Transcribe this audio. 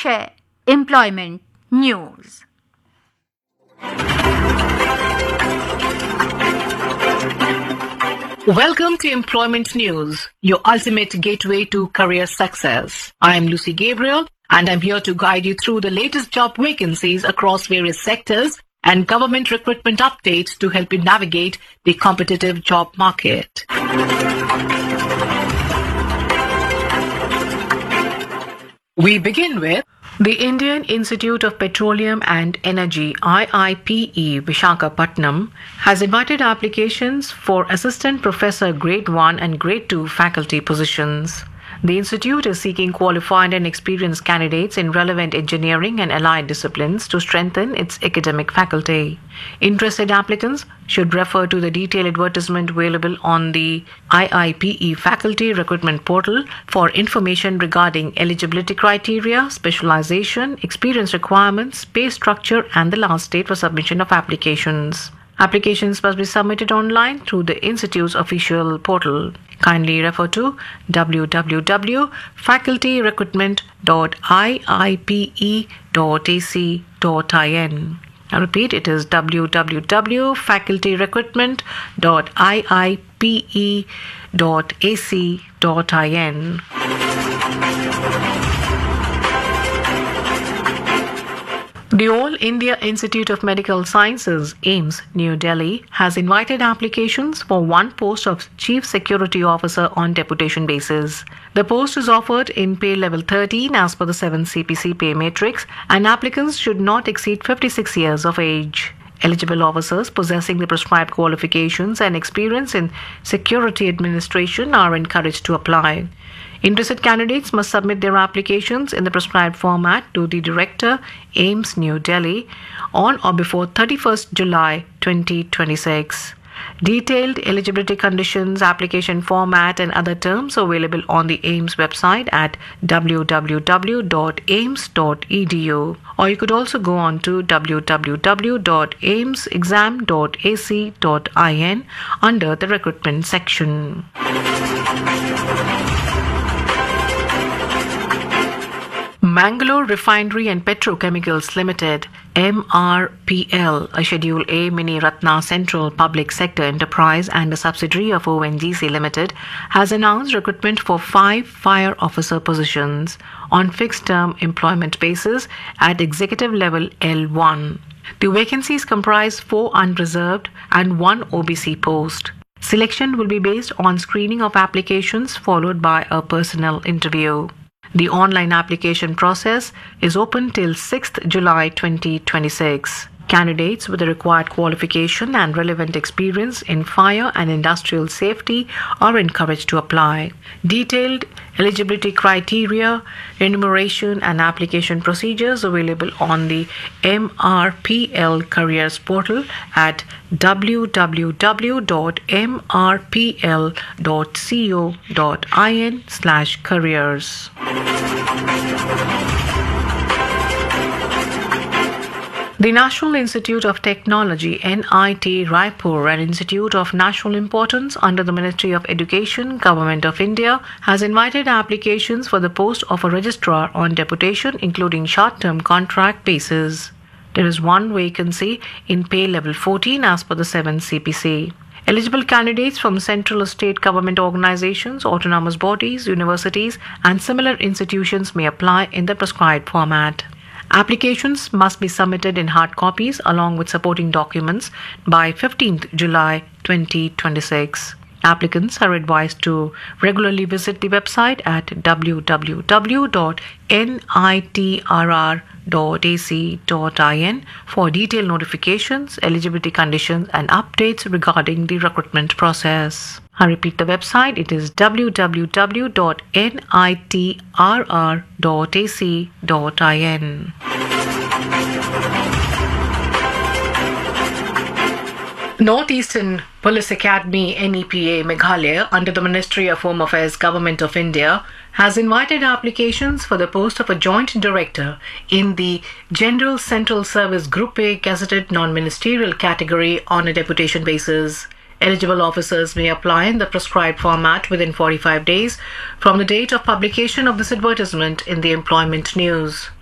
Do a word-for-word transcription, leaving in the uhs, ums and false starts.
पेश है employment news. Welcome to Employment News, your ultimate gateway to career success. I am Lucy Gabriel, and I'm here to guide you through the latest job vacancies across various sectors and government recruitment updates to help you navigate the competitive job market. We begin with the Indian Institute of Petroleum and Energy, I I P E, Visakhapatnam, has invited applications for assistant professor grade one and grade two faculty positions. The institute is seeking qualified and experienced candidates in relevant engineering and allied disciplines to strengthen its academic faculty. Interested applicants should refer to the detailed advertisement available on the I I P E faculty recruitment portal for information regarding eligibility criteria, specialization, experience requirements, pay structure, and the last date for submission of applications. Applications must be submitted online through the Institute's official portal. Kindly refer to w w w dot faculty recruitment dot i i p e dot a c dot in. I repeat, it is w w w dot faculty recruitment dot i i p e dot a c dot in. The All India Institute of Medical Sciences, AIIMS, New Delhi, has invited applications for one post of Chief Security Officer on deputation basis. The post is offered in pay level thirteen as per the seven C P C pay matrix, and applicants should not exceed fifty-six years of age. Eligible officers possessing the prescribed qualifications and experience in security administration are encouraged to apply. Interested candidates must submit their applications in the prescribed format to the Director, AIIMS, New Delhi, on or before thirty-first July twenty twenty-six. Detailed eligibility conditions, application format, and other terms are available on the AIIMS website at w w w dot aims dot e d u, or you could also go on to w w w dot aims exam dot a c dot in under the recruitment section. Mangalore Refinery and Petrochemicals Limited, M R P L, a Schedule A Mini Ratna Central Public Sector Enterprise and a subsidiary of O N G C Limited, has announced recruitment for five fire officer positions on fixed-term employment basis at executive level L one. The vacancies comprise four unreserved and one O B C post. Selection will be based on screening of applications followed by a personal interview. The online application process is open till sixth July twenty twenty-six. Candidates with the required qualification and relevant experience in fire and industrial safety are encouraged to apply. Detailed eligibility criteria, remuneration, and application procedures available on the M R P L Careers portal at w w w dot m r p l dot co dot in slash careers. The National Institute of Technology, N I T Raipur, an institute of national importance under the Ministry of Education, Government of India, has invited applications for the post of a registrar on deputation, including short-term contract basis. There is one vacancy in pay level fourteen as per the seven C P C. Eligible candidates from central or state government organizations, autonomous bodies, universities, and similar institutions may apply in the prescribed format. Applications must be submitted in hard copies along with supporting documents by fifteenth July twenty twenty-six. Applicants are advised to regularly visit the website at w w w dot n i t r r dot a c dot in for detailed notifications, eligibility conditions, and updates regarding the recruitment process. I repeat the website, it is w w w dot n i t r r dot a c dot in. Northeastern Police Academy N E P A Meghalaya under the Ministry of Home Affairs Government of India has invited applications for the post of a joint director in the General Central Service Group A gazetted non-ministerial category on a deputation basis. Eligible officers may apply in the prescribed format within forty-five days from the date of publication of this advertisement in the Employment News.